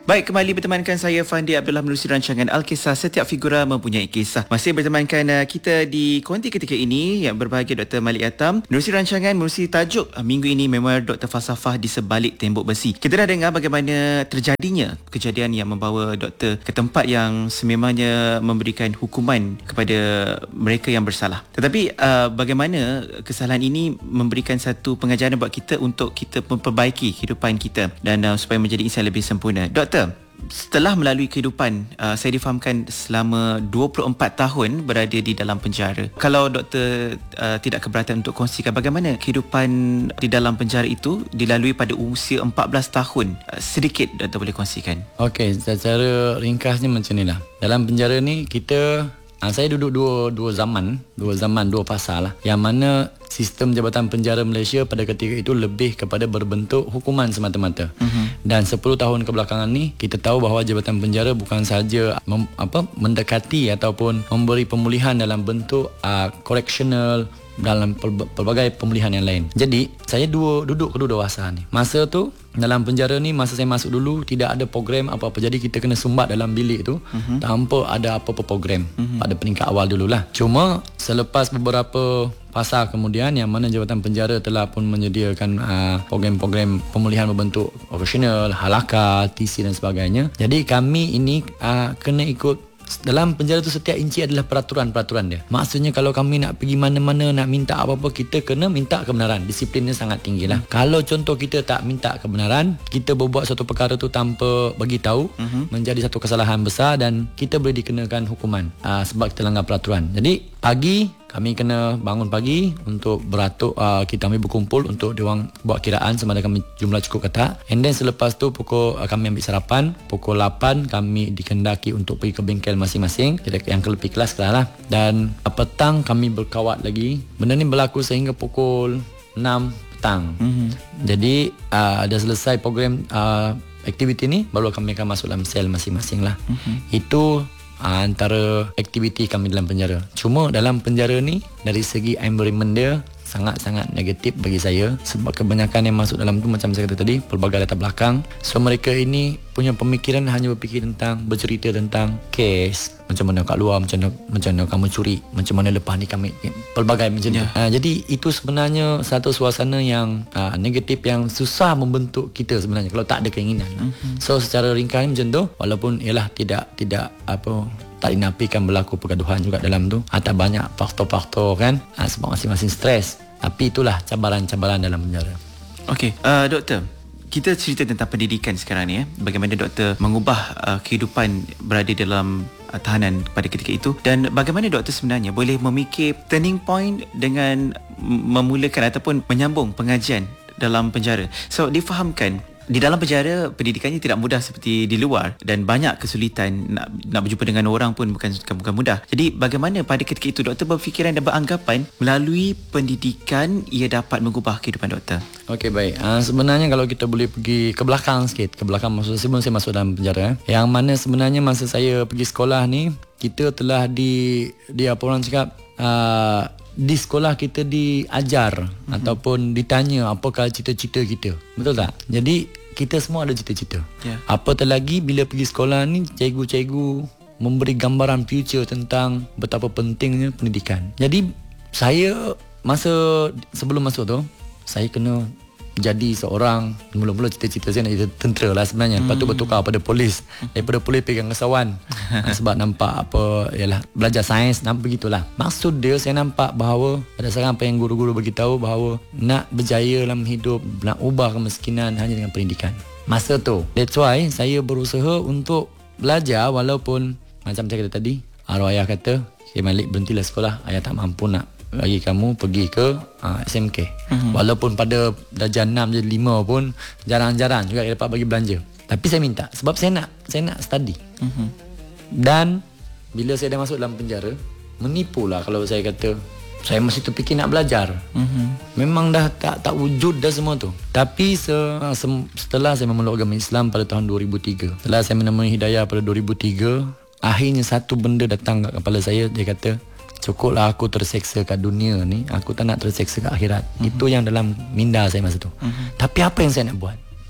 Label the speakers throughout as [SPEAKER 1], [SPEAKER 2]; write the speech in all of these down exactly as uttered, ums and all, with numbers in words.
[SPEAKER 1] Baik, kembali bertemankan saya Fandi Abdullah menerusi rancangan Alkisah. Setiap figura mempunyai kisah. Masih bertemankan uh, kita di konti ketika ini yang berbahagia Doktor Malik Yatam menerusi rancangan, menerusi tajuk uh, minggu ini Memoir Doktor Falsafah di Sebalik Tembok Besi. Kita dah dengar bagaimana terjadinya kejadian yang membawa doktor ke tempat yang sememangnya memberikan hukuman kepada mereka yang bersalah. Tetapi uh, bagaimana kesalahan ini memberikan satu pengajaran buat kita untuk kita memperbaiki kehidupan kita dan uh, supaya menjadi insan lebih sempurna. Doktor, setelah melalui kehidupan, uh, saya difahamkan selama dua puluh empat tahun berada di dalam penjara. Kalau doktor uh, tidak keberatan untuk kongsikan bagaimana kehidupan di dalam penjara itu dilalui pada usia empat belas tahun, uh, sedikit doktor boleh kongsikan.
[SPEAKER 2] Okey, secara ringkasnya macam inilah. Dalam penjara ni kita uh, saya duduk dua dua zaman, dua zaman, dua fasa lah. Yang mana sistem Jabatan Penjara Malaysia pada ketika itu lebih kepada berbentuk hukuman semata-mata. Uh-huh. Dan sepuluh tahun kebelakangan ni kita tahu bahawa Jabatan Penjara bukan sahaja mem, apa mendekati ataupun memberi pemulihan dalam bentuk uh, correctional, dalam pelbagai pemulihan yang lain. Jadi saya dua duduk kedua fasa ni. Masa tu dalam penjara ni, masa saya masuk dulu tidak ada program apa-apa. Jadi kita kena sumbat dalam bilik tu uh-huh. tanpa ada apa-apa program uh-huh. pada peringkat awal dululah. Cuma selepas beberapa fasa kemudian yang mana Jabatan Penjara telah pun menyediakan uh, program-program pemulihan berbentuk operasional, halakah, T C dan sebagainya. Jadi kami ini uh, kena ikut. Dalam penjara tu setiap inci adalah peraturan-peraturan dia. Maksudnya kalau kami nak pergi mana-mana, nak minta apa-apa, kita kena minta kebenaran. Disiplinnya sangat tinggi lah. Hmm. Kalau contoh kita tak minta kebenaran, kita berbuat satu perkara tu tanpa bagi tahu, hmm. menjadi satu kesalahan besar dan kita boleh dikenakan hukuman uh, sebab kita langgar peraturan. Jadi pagi kami kena bangun pagi untuk beratuk, uh, kita ambil berkumpul untuk diorang buat kiraan sama ada kami jumlah cukup ke tak. And then selepas tu pukul uh, kami ambil sarapan, pukul lapan kami dikendaki untuk pergi ke bengkel masing-masing, jadi yang lebih kelas lah lah. Dan uh, petang kami berkawat lagi. Benda ni berlaku sehingga pukul enam petang. Mm-hmm. Jadi uh, dah selesai program uh, aktiviti ni, baru kami akan masuk dalam sel masing-masing lah. Mm-hmm. Itu antara aktiviti kami dalam penjara. Cuma dalam penjara ni dari segi environment dia sangat-sangat negatif bagi saya sebab kebanyakan yang masuk dalam tu macam saya kata tadi pelbagai latar belakang. So mereka ini punya pemikiran hanya berfikir tentang bercerita tentang kes, macam mana kat luar, macam mana, macam mana kamu curi, macam mana lepas ni kami pelbagai macam yeah. tu. Uh, jadi itu sebenarnya satu suasana yang uh, negatif yang susah membentuk kita sebenarnya kalau tak ada keinginan. Mm-hmm. So secara ringkas macam tu, walaupun ialah tidak tidak apa tak dinafikan berlaku pergaduhan juga dalam tu. Ada banyak faktor-faktor kan uh, sebab masing-masing stres. Tapi itulah cabaran-cabaran dalam penjara. Okey,
[SPEAKER 1] uh, doktor, kita cerita tentang pendidikan sekarang ni. Eh. Bagaimana doktor mengubah uh, kehidupan berada dalam uh, tahanan pada ketika itu. Dan bagaimana doktor sebenarnya boleh memikir turning point dengan memulakan ataupun menyambung pengajian dalam penjara. So, difahamkan di dalam penjara pendidikannya tidak mudah seperti di luar dan banyak kesulitan nak nak berjumpa dengan orang pun bukan bukan mudah. Jadi bagaimana pada ketika itu doktor berfikiran dan beranggapan melalui pendidikan ia dapat mengubah kehidupan doktor?
[SPEAKER 2] Okey, baik. Uh, sebenarnya kalau kita boleh pergi ke belakang sikit, ke belakang maksud sebelum saya masuk dalam penjara, eh, yang mana sebenarnya masa saya pergi sekolah ni kita telah di di apa orang cakap uh, di sekolah kita diajar mm-hmm. ataupun ditanya apakah cita-cita kita. Betul tak? Jadi kita semua ada cita-cita. Yeah. Apatah lagi bila pergi sekolah ni cikgu-cikgu memberi gambaran future tentang betapa pentingnya pendidikan. Jadi saya masa sebelum masuk tu saya kena jadi seorang, mula-mula cita-cita saya nak jadi tentera lah sebenarnya. Lepas tu bertukar pada polis. Daripada polis pegang kesawan. Sebab nampak apa, ialah belajar sains, nampak begitulah. Maksud dia saya nampak bahawa berdasarkan apa yang guru-guru beritahu bahawa nak berjaya dalam hidup, nak ubah kemiskinan hanya dengan pendidikan. Masa tu. That's why saya berusaha untuk belajar walaupun macam saya kata tadi, arwah ayah kata, "Okay Malik, berhentilah sekolah. Ayah tak mampu nak bagi kamu pergi ke uh, S M K." Uh-huh. Walaupun pada darjah enam jadi lima pun jarang-jarang juga dapat bagi belanja. Tapi saya minta sebab saya nak saya nak study. Uh-huh. Dan bila saya dah masuk dalam penjara, menipulah kalau saya kata saya masih terfikir nak belajar. Uh-huh. Memang dah tak tak wujud dah semua tu. Tapi se, se, setelah saya memeluk agama Islam pada tahun dua ribu tiga, setelah saya menemui hidayah pada dua ribu tiga, akhirnya satu benda datang kat kepala saya. Dia kata, cukuplah aku terseksa kat dunia ni, aku tak nak terseksa kat akhirat. Uh-huh. Itu yang dalam minda saya masa tu. Uh-huh. Tapi apa yang saya nak buat?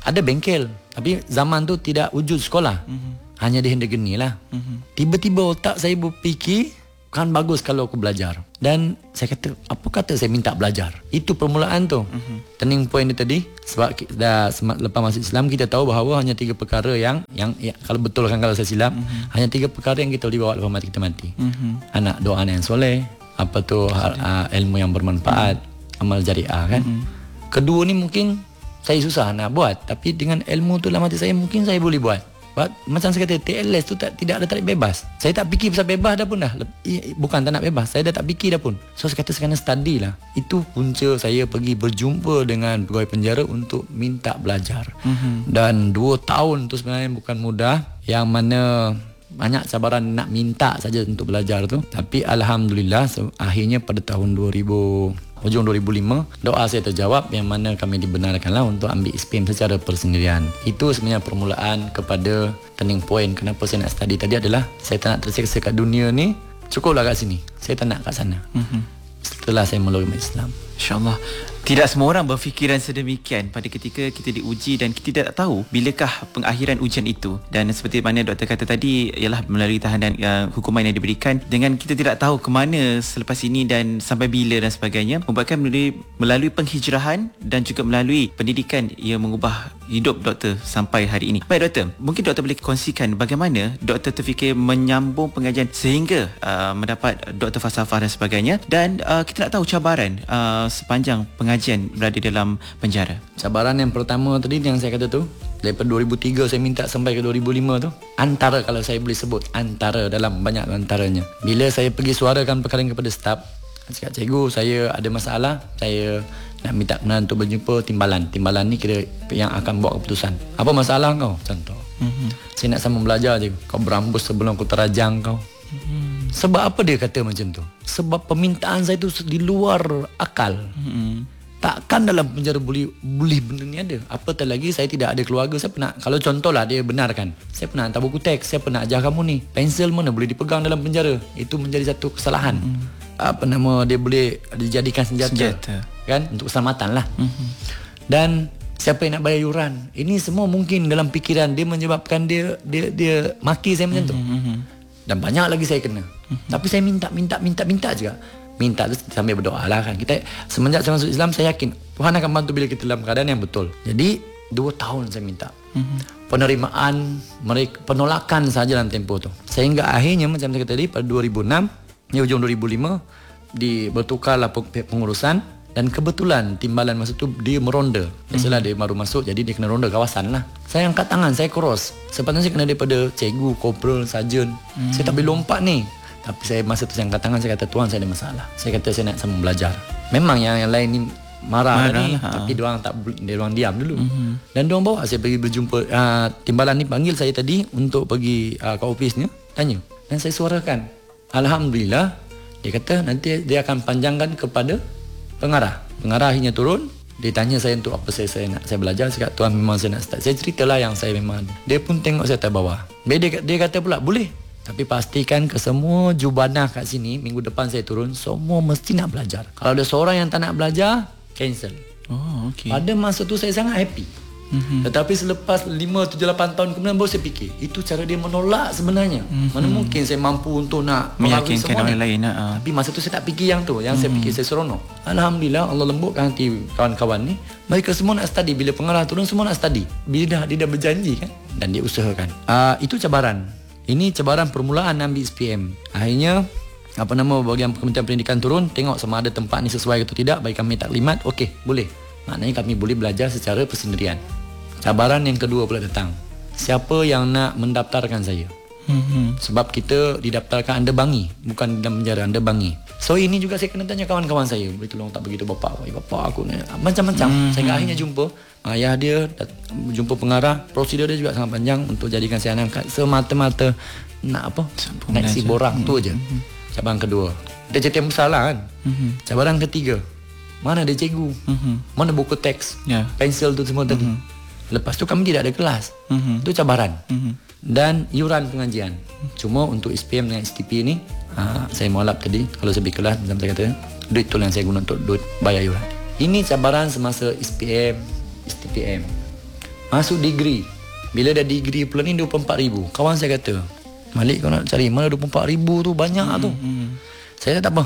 [SPEAKER 2] ada bengkel. Tapi zaman tu tidak wujud sekolah. Mm-hmm. Hanya di Hendegeni lah. Mm-hmm. Tiba-tiba otak saya berfikir, kan bagus kalau aku belajar. Dan saya kata, apa kata saya minta belajar? Itu permulaan tu. Mm-hmm. Turning point dia tadi, sebab dah lepas masuk Islam, kita tahu bahawa hanya tiga perkara yang, yang ya, kalau betul kan kalau saya silap, mm-hmm. hanya tiga perkara yang kita boleh bawa lepas mati kita mati. Mm-hmm. Anak doa yang soleh, apa tu uh, ilmu yang bermanfaat, mm-hmm. amal jariah kan. Mm-hmm. Kedua ni mungkin saya susah nak buat, tapi dengan ilmu tu dalam hati saya mungkin saya boleh buat. But, macam saya kata, T L S tu tak, tidak ada tarik bebas. Saya tak fikir pasal bebas dah pun dah. Bukan tak nak bebas, saya dah tak fikir dah pun. So saya kata saya kena study lah. Itu punca saya pergi berjumpa dengan pegawai penjara untuk minta belajar. Mm-hmm. Dan dua tahun tu sebenarnya bukan mudah, yang mana banyak cabaran nak minta saja untuk belajar tu. Tapi Alhamdulillah so, akhirnya pada tahun dua ribu, hujung dua ribu lima, doa saya terjawab, yang mana kami dibenarkanlah untuk ambil S P M secara persendirian. Itu sebenarnya permulaan kepada turning point kenapa saya nak study tadi adalah saya tak nak terseksa kat dunia ni, cukuplah kat sini, saya tak nak kat sana. Mm-hmm. Setelah saya melalui Islam,
[SPEAKER 1] InsyaAllah. Tidak semua orang berfikiran sedemikian pada ketika kita diuji dan kita tidak tahu bilakah pengakhiran ujian itu. Dan seperti mana doktor kata tadi, ialah melalui tahanan uh, hukuman yang diberikan, dengan kita tidak tahu ke mana selepas ini dan sampai bila dan sebagainya, membuatkan melalui, melalui penghijrahan dan juga melalui pendidikan yang mengubah hidup doktor sampai hari ini. Baik doktor, mungkin doktor boleh kongsikan bagaimana doktor terfikir menyambung pengajian sehingga uh, mendapat doktor falsafah dan sebagainya, dan uh, kita nak tahu cabaran uh, sepanjang pengajian berada dalam penjara.
[SPEAKER 2] Cabaran yang pertama tadi yang saya kata tu, daripada dua ribu tiga saya minta sampai ke dua ribu lima tu, antara, kalau saya boleh sebut, antara dalam banyak antaranya, bila saya pergi suarakan perkara kepada staf, cakap, cikgu saya ada masalah, saya nak minta kebenaran untuk berjumpa timbalan. Timbalan ni kira yang akan buat keputusan. Apa masalah kau? Contoh, mm-hmm. saya nak sama belajar je, kau berambus sebelum aku terajang kau. Mm-hmm. Sebab apa dia kata macam tu? Sebab permintaan saya tu di luar akal. Mm-hmm. Takkan dalam penjara boleh boleh benda ni ada. Apatah lagi saya tidak ada keluarga. Saya pernah, kalau contohlah dia benarkan, saya pernah hantar buku teks, saya pernah ajar kamu ni, pensel mana boleh dipegang dalam penjara. Itu menjadi satu kesalahan. Mm-hmm. Apa nama, dia boleh dijadikan senjata, senjata. Kan, untuk keselamatan lah. Mm-hmm. Dan siapa yang nak bayar yuran? Ini semua mungkin dalam fikiran dia, menyebabkan dia dia dia maki saya macam mm-hmm. tu. Dan banyak lagi saya kena. Mm-hmm. Tapi saya minta minta minta minta juga. Minta tu sambil berdoa lah kan. Kita semenjak saya masuk Islam, saya yakin Tuhan akan bantu bila kita dalam keadaan yang betul. Jadi dua tahun saya minta. Mm-hmm. Penerimaan mereka, penolakan saja dalam tempoh tu. Sehingga akhirnya macam saya kata tadi, pada dua ribu enam, di hujung dua ribu lima, di bertukarlah pengurusan, dan kebetulan timbalan masa tu dia meronda. Biasalah mm-hmm. dia baru masuk, jadi dia kena ronda kawasan lah. Saya angkat tangan, saya cross. Sepatutnya saya kena daripada cikgu, korporal, sarjan. Mm-hmm. Saya tak boleh lompat ni. Tapi saya masa tu saya angkat tangan, saya kata, Tuhan saya ada masalah. Saya kata saya nak sama belajar. Memang yang, yang lain ni marah, marah ni, lah. Tapi diorang tak, diorang diam dulu. Mm-hmm. Dan diorang bawa saya pergi berjumpa. Uh, timbalan ni panggil saya tadi untuk pergi uh, ke ofisnya, tanya. Dan saya suarakan. Alhamdulillah, dia kata nanti dia akan panjangkan kepada pengarah. Pengarah akhirnya turun. Dia tanya saya untuk apa saya, saya nak saya belajar. Saya kata, Tuhan memang saya nak start. Saya ceritalah yang saya memang. Dia pun tengok saya terbawah. Dia, dia kata pula, boleh. Tapi pastikan ke semua jubanah kat sini, minggu depan saya turun, semua mesti nak belajar. Kalau ada seorang yang tak nak belajar, cancel.
[SPEAKER 1] Oh, okey.
[SPEAKER 2] Pada masa tu saya sangat happy. Mm-hmm. Tetapi selepas lima, tujuh, lapan tahun kemudian baru saya fikir, itu cara dia menolak sebenarnya. Mm-hmm. Mana mungkin saya mampu untuk nak
[SPEAKER 1] meyakinkan orang lain. Uh.
[SPEAKER 2] Tapi masa tu saya tak fikir yang tu. Yang mm-hmm. saya fikir, saya seronok. Alhamdulillah, Allah lembutkan hati kawan-kawan ni. Mereka semua nak study. Bila pengarah turun, semua nak study. Bila dah, dia dah berjanji kan. Dan dia usahakan. uh, Itu cabaran. Ini cabaran permulaan ambil S P M. Akhirnya apa nama, bahagian Kementerian Pendidikan turun, tengok sama ada tempat ni sesuai atau tidak, bagi kami taklimat. Okey, boleh. Maknanya kami boleh belajar secara persendirian. Cabaran yang kedua pula datang. Siapa yang nak mendaftarkan saya? Mm-hmm. Sebab kita didaftarkan Anda Bangi, bukan dalam penjara, Anda Bangi. So ini juga saya kena tanya kawan-kawan saya, boleh tolong tak begitu bapak, bapak aku ni macam-macam. Mm-hmm. Sehingga akhirnya jumpa ayah dia, jumpa pengarah. Prosedur dia juga sangat panjang untuk jadikan saya angkat semata-mata nak apa, naik si borang mm-hmm. tu aja. Mm-hmm. Cabaran kedua, dia cerita yang besar lah kan. Mm-hmm. Cabaran ketiga, mana ada cikgu, mm-hmm. mana buku teks, yeah. pensel tu semua mm-hmm. tadi. Lepas tu kami tidak ada kelas. Mm-hmm. Itu cabaran. Mm-hmm. Dan yuran pengajian. Cuma untuk S P M dengan S T P ni, aa, saya mualaf tadi, kalau saya pergi kelas, macam saya kata, duit tu yang saya guna untuk duit bayar yuran. Ini cabaran semasa S P M, S T P M. Masuk degree. Bila dah degree pula ni dua puluh empat ribu. Kawan saya kata, Malik kau nak cari mana dua puluh empat ribu tu banyak hmm, tu. Hmm. Saya kata tak apa.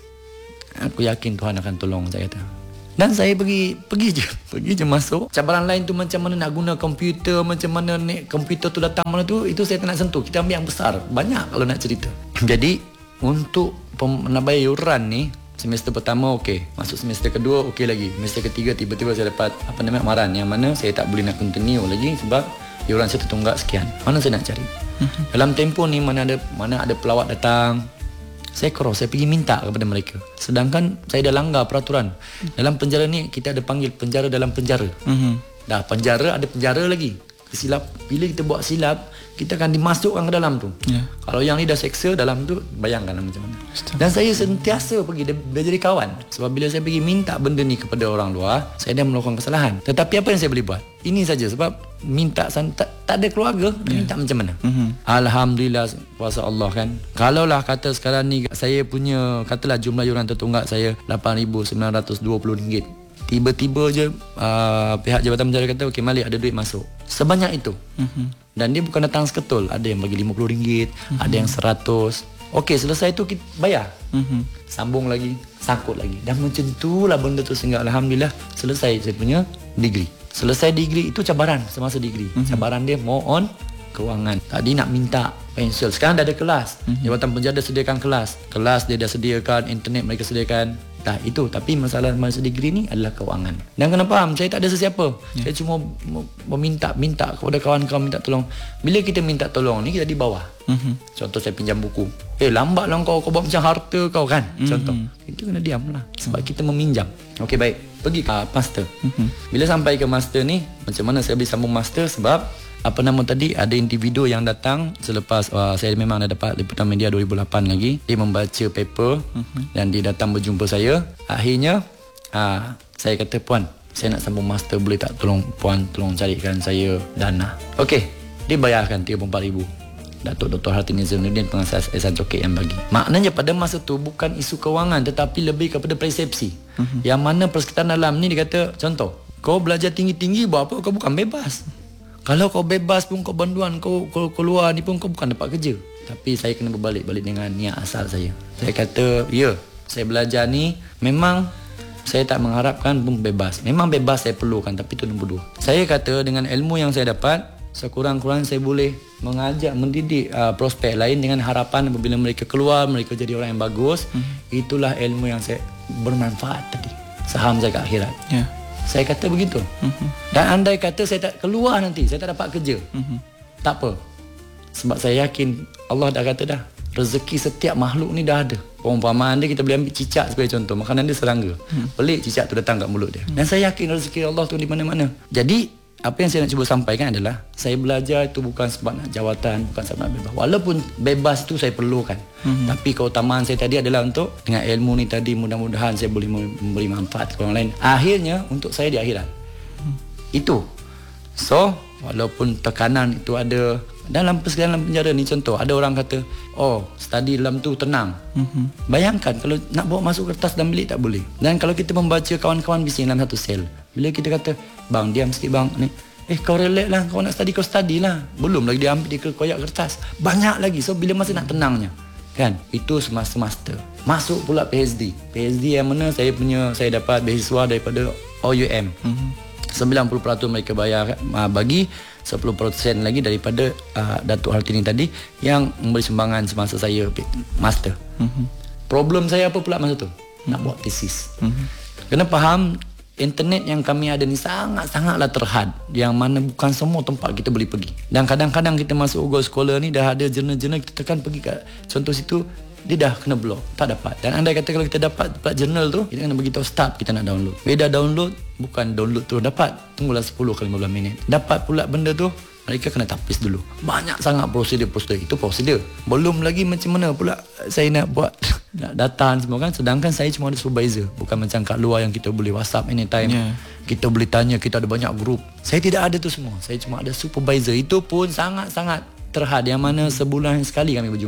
[SPEAKER 2] Aku yakin Tuhan akan tolong, saya kata. Dan saya pergi pergi je, pergi je masuk. Cabaran lain tu macam mana nak guna komputer, macam mana ni komputer tu datang mana tu, itu saya tak nak sentuh. Kita ambil yang besar. Banyak kalau nak cerita. Jadi untuk pem- nak bayar yuran ni, semester pertama okey, masuk semester kedua okey lagi, semester ketiga tiba-tiba saya dapat apa namanya amaran yang mana saya tak boleh nak continue lagi sebab yuran saya tertunggak sekian. Mana saya nak cari? Uh-huh. Dalam tempoh ni mana ada mana ada pelawat datang, saya cross, saya pergi minta kepada mereka. Sedangkan saya dah langgar peraturan. Uh-huh. Dalam penjara ni kita ada panggil penjara dalam penjara. Uh-huh. Dah penjara ada penjara lagi. Silap, bila kita buat silap, kita akan dimasukkan ke dalam tu. Yeah. Kalau yang ni dah seksa dalam tu, bayangkanlah macam mana. Dan saya sentiasa pergi, dia, dia jadi kawan. Sebab bila saya pergi minta benda ni kepada orang luar, saya dah melakukan kesalahan. Tetapi apa yang saya boleh buat? Ini saja, sebab minta tak, tak ada keluarga, yeah. Minta macam mana? Mm-hmm. Alhamdulillah, kuasa Allah kan. Kalaulah kata sekarang ni saya punya, katalah jumlah yuran tertunggak saya lapan ribu sembilan ratus dua puluh ringgit. Tiba-tiba je uh, pihak Jabatan Penjara kata okey Malik ada duit masuk. Sebanyak itu. Mm-hmm. Dan dia bukan datang seketul. Ada yang bagi lima puluh ringgit, mm-hmm. Ada yang seratus. Okey, selesai tu kita bayar. Mm-hmm. Sambung lagi, sangkut lagi. Dan macam itulah benda tu sehingga alhamdulillah selesai saya punya degree. Selesai degree itu cabaran semasa degree. Mm-hmm. Cabaran dia more on kewangan. Tadi nak minta pensel, sekarang dah ada kelas. Mm-hmm. Jabatan Penjara dah sediakan kelas. Kelas dia dah sediakan, internet mereka sediakan. Dah itu, tapi masalah masa degree ni adalah kewangan. Dan kena faham, saya tak ada sesiapa. Yeah. Saya cuma meminta minta kepada kawan-kawan minta tolong. Bila kita minta tolong ni kita di bawah. Mm-hmm. Contoh saya pinjam buku. Eh lambatlah kau kau buat macam harta kau kan. Mm-hmm. Contoh. Itu kena diamlah sebab mm-hmm. kita meminjam. Okey baik, pergi ke uh, master. Mm-hmm. Bila sampai ke master ni, macam mana saya boleh sambung master sebab apa nama tadi, ada individu yang datang selepas uh, saya memang dah dapat liputan media dua ribu lapan lagi. Dia membaca paper uh-huh. Dan dia datang berjumpa saya. Akhirnya uh, saya kata, puan, saya nak sambung master, boleh tak tolong puan tolong carikan saya dana. Okey, dia bayarkan tiga puluh empat ribu. Datuk Doktor Hartini Zainuddin, pengasas Ehsan Coket yang bagi. Maknanya pada masa tu bukan isu kewangan tetapi lebih kepada persepsi. Uh-huh. Yang mana persekitaran dalam ni dia kata, contoh, kau belajar tinggi-tinggi buat apa? Kau bukan bebas. Kalau kau bebas pun kau banduan, kau, kau keluar ni pun kau bukan dapat kerja. Tapi saya kena berbalik-balik dengan niat asal saya. Saya kata, ya, saya belajar ni memang saya tak mengharapkan pun bebas. Memang bebas saya perlukan, tapi itu nombor dua. Saya kata dengan ilmu yang saya dapat, sekurang-kurang saya boleh mengajak, mendidik uh, prospek lain dengan harapan apabila mereka keluar, mereka jadi orang yang bagus. Hmm. Itulah ilmu yang saya bermanfaat tadi. Saham saya ke akhirat. Ya. Yeah. Saya kata begitu. Mm-hmm. Dan andai kata saya tak keluar nanti, saya tak dapat kerja. Mm-hmm. Tak apa. Sebab saya yakin Allah dah kata dah, rezeki setiap makhluk ni dah ada. Perumpamaan dia kita boleh ambil cicak sebagai contoh. Makanan dia serangga. Mm-hmm. Pelik cicak tu datang kat mulut dia. Mm-hmm. Dan saya yakin rezeki Allah tu di mana-mana. Jadi apa yang saya nak cuba sampaikan adalah saya belajar itu bukan sebab nak jawatan, bukan sebab nak bebas. Walaupun bebas itu saya perlukan. Mm-hmm. Tapi keutamaan saya tadi adalah untuk dengan ilmu ni tadi mudah-mudahan saya boleh memberi manfaat ke orang lain. Akhirnya untuk saya di akhirat. Mm-hmm. Itu. So, walaupun tekanan itu ada dalam persekitaran penjara ni, contoh ada orang kata, oh study dalam tu tenang. Mm-hmm. Bayangkan kalau nak bawa masuk kertas dalam bilik tak boleh. Dan kalau kita membaca kawan-kawan bising dalam satu sel, bila kita kata, bang diam sikit bang ni, eh kau relax lah, kau nak study kau study lah, belum lagi dia ambil dia koyak kertas, banyak lagi. So bila masa nak tenangnya kan, itu semasa master. Masuk pula P H D. P H D yang mana saya punya, saya dapat beasiswa daripada O U M. Mm-hmm. sembilan puluh peratus mereka bayar, uh, bagi sepuluh peratus lagi daripada uh, Datuk Hartini tadi yang memberi sumbangan semasa saya master. Mm-hmm. Problem saya apa pula masa tu? Mm-hmm. Nak buat tesis. Mm-hmm. Kena faham, internet yang kami ada ni sangat-sangatlah terhad, yang mana bukan semua tempat kita boleh pergi. Dan kadang-kadang kita masuk Google Scholar ni dah ada jurnal-jurnal, kita tekan pergi kat contoh situ, dia dah kena block, tak dapat. Dan andai kata kalau kita dapat dapat jurnal tu, kita kena beritahu start kita nak download. Beda download, bukan download tu dapat, tunggulah sepuluh ke lima belas minit. Dapat pula benda tu, mereka kena tapis dulu. Banyak sangat prosedur-prosedur. Itu prosedur. Belum lagi macam mana pula saya nak buat nak data semua kan. Sedangkan saya cuma ada supervisor. Bukan macam kat luar yang kita boleh WhatsApp anytime. Yeah. Kita boleh tanya, kita ada banyak grup. Saya tidak ada tu semua. Saya cuma ada supervisor. Itu pun sangat-sangat terhad, yang mana sebulan sekali kami berjumpa.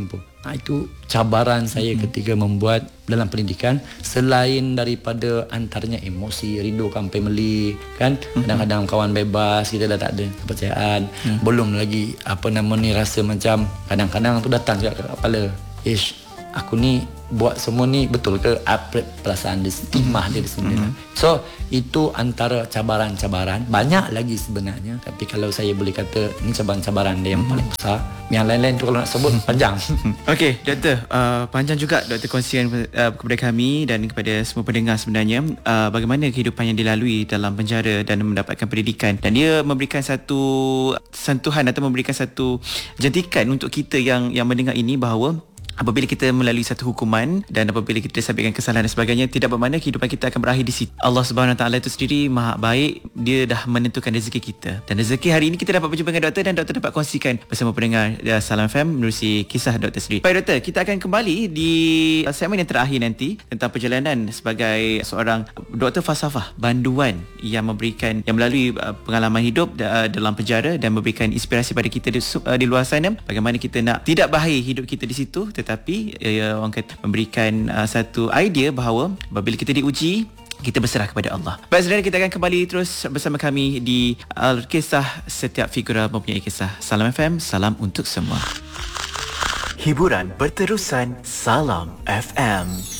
[SPEAKER 2] Ha, itu cabaran saya mm-hmm. ketika membuat dalam pendidikan. Selain daripada antaranya emosi, rindukan family kan, mm-hmm. kadang-kadang kawan bebas, kita dah tak ada kepercayaan. Mm. Belum lagi apa nama ni, rasa macam kadang-kadang tu datang juga ke kepala, ish, aku ni buat semua ni betul ke? Apa perasaan dia, stigma dia sendiri. Mm-hmm. So itu antara cabaran-cabaran. Banyak lagi sebenarnya, tapi kalau saya boleh kata ni cabaran-cabaran dia yang mm-hmm. paling besar. Yang lain-lain tu kalau nak sebut panjang.
[SPEAKER 1] Okey, doktor, uh, panjang juga doktor kongsian uh, kepada kami dan kepada semua pendengar sebenarnya, uh, bagaimana kehidupan yang dilalui dalam penjara dan mendapatkan pendidikan, dan dia memberikan satu sentuhan atau memberikan satu jentikan untuk kita yang yang mendengar ini, bahawa apabila kita melalui satu hukuman dan apabila kita disabitkan kesalahan dan sebagainya, tidak bermakna kehidupan kita akan berakhir di situ. Allah Subhanahu Wa Taala itu sendiri Maha Baik. Dia dah menentukan rezeki kita. Dan rezeki hari ini kita dapat berjumpa dengan doktor, dan doktor dapat kongsikan bersama pendengar Salam F M menerusi kisah doktor sendiri. Baik doktor, kita akan kembali di segmen yang terakhir nanti tentang perjalanan sebagai seorang doktor falsafah banduan yang memberikan, yang melalui pengalaman hidup dalam penjara dan memberikan inspirasi pada kita di, di luar sana, bagaimana kita nak tidak berakhir hidup kita di situ, tetapi ya, orang kata memberikan uh, satu idea bahawa apabila kita diuji, kita berserah kepada Allah. Baik saudara, kita akan kembali terus bersama kami di Al-Kisah. Setiap figura mempunyai kisah. Salam F M, salam untuk semua. Hiburan berterusan. Salam F M.